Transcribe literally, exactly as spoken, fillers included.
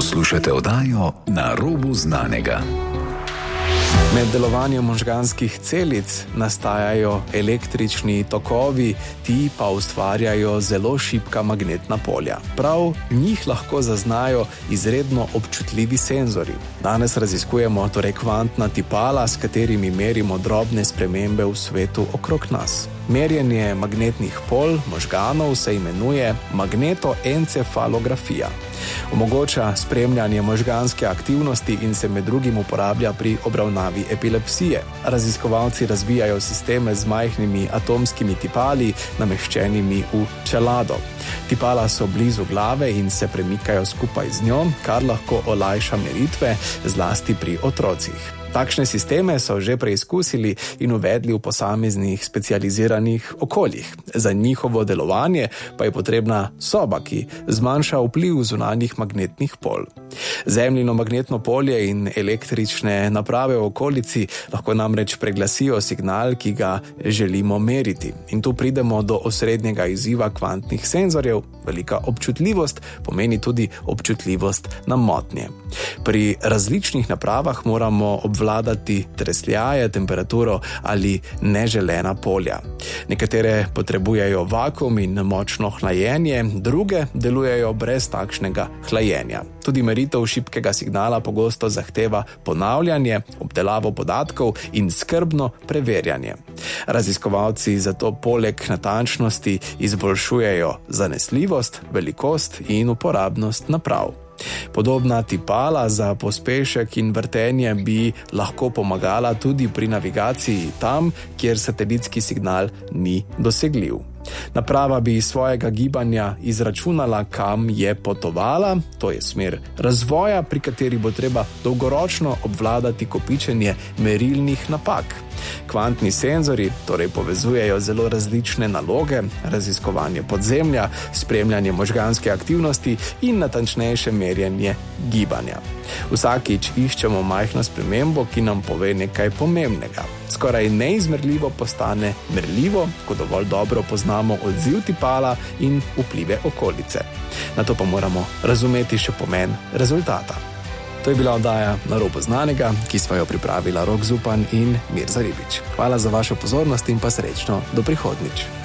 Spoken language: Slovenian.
Poslušate oddajo Na robu znanega. Med delovanjem možganskih celic nastajajo električni tokovi, ti pa ustvarjajo zelo šibka magnetna polja. Prav njih lahko zaznajo izredno občutljivi senzorji. Danes raziskujemo torej kvantna tipala, s katerimi merimo drobne spremembe v svetu okrog nas. Merjenje magnetnih polj možganov se imenuje magnetoencefalografija. Omogoča spremljanje možganske aktivnosti in se med drugim uporablja pri obravnavi epilepsije. Raziskovalci razvijajo sisteme z majhnimi atomskimi tipali, nameščenimi v čelado. Tipala so blizu glave in se premikajo skupaj z njo, kar lahko olajša meritve, zlasti pri otrocih. Takšne sisteme so že preizkusili in uvedli v posameznih specializiranih okoljih. Za njihovo delovanje pa je potrebna soba, ki zmanjša vpliv zunanjih magnetnih polj. Zemljino magnetno polje in električne naprave v okolici lahko namreč preglasijo signal, ki ga želimo meriti. In tu pridemo do osrednjega izziva kvantnih senzorjev. Velika občutljivost pomeni tudi občutljivost na motnje. Pri različnih napravah moramo obvladati tresljaje, temperaturo ali neželena polja. Nekatere potrebujejo vakuum in močno hlajenje, druge delujejo brez takšnega hlajenja. Tudi meritev šibkega signala pogosto zahteva ponavljanje, obdelavo podatkov in skrbno preverjanje. Raziskovalci zato poleg natančnosti izboljšujejo zanesljivost, velikost in uporabnost naprav. Podobna tipala za pospešek in vrtenje bi lahko pomagala tudi pri navigaciji tam, kjer satelitski signal ni dosegljiv. Naprava bi iz svojega gibanja izračunala, kam je potovala, to je smer razvoja, pri kateri bo treba dolgoročno obvladati kopičenje merilnih napak. Kvantni senzorji torej povezujejo zelo različne naloge, raziskovanje podzemlja, spremljanje možganske aktivnosti in natančnejše merjenje gibanja. Vsakič iščemo majhno spremembo, ki nam pove nekaj pomembnega. Skoraj neizmerljivo postane merljivo, ko dovolj dobro poznamo odziv tipala in vplive okolice. Nato pa moramo razumeti še pomen rezultata. To je bila oddaja Na robu znanega, ki sva jo pripravila Rok Zupan in Mirza Ribič. Hvala za vašo pozornost in pa srečno do prihodnjič.